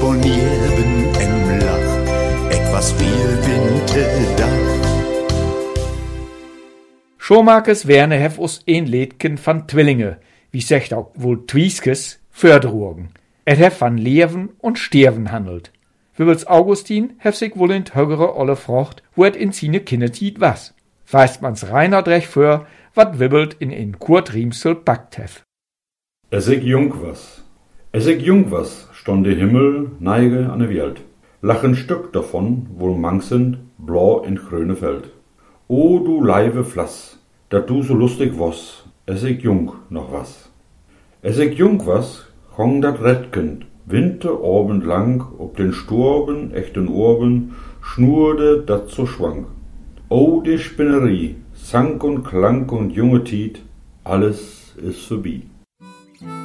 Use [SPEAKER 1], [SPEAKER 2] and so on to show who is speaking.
[SPEAKER 1] von jedem im Lach, etwas viel Winterdach.
[SPEAKER 2] Schomakes Werne hef us een Lädken van Twillinge, wie secht auch wohl Twieskes, Fördrogen. Hef van Leven und Sterven handelt. Wibbels Augustin hef sich wohl in högere olle frocht, wo in sine Kindertiet was. Weist man's reiner drech für, wat wibbelt in Kurt Riemsel backt hef.
[SPEAKER 3] Es ich jung was, stond der Himmel neige an der Welt. Lachen Stück davon, wohl manksend, blau in grüne Feld. O du leive Flass, dat du so lustig was, es ich jung noch was. Es ich jung was, chong dat Redkind, Winterabend lang, ob den Sturben, echten Orben, schnurde dat so schwank. O die Spinnerie, Sank und Klank und junge Tiet, alles ist vorbei.